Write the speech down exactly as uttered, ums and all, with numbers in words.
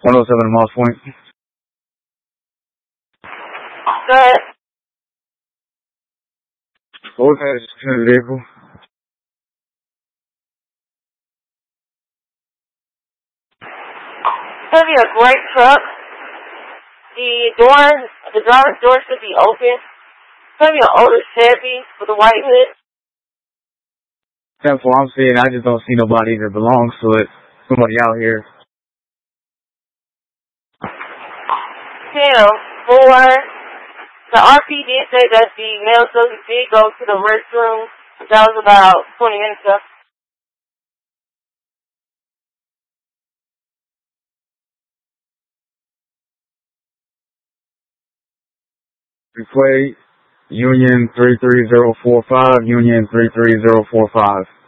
one oh seven Moss Point. Go ahead. What was that description of the vehicle? It's going to be a great truck. The door, the driver's door should be open. It's going to be an older Chevy with a white hood. That's what I'm saying. I just don't see nobody that belongs to it. Somebody out here. Tim, for the R P did say that the male subject did go to the restroom. That was about twenty minutes ago. Replay Union three three zero four five, Union three three zero four five.